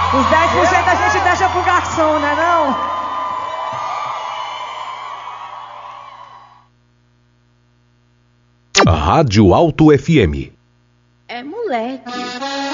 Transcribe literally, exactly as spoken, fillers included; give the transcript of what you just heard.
Os dez por cento a gente deixa pro garçom, né não? Rádio Alto F M. É moleque.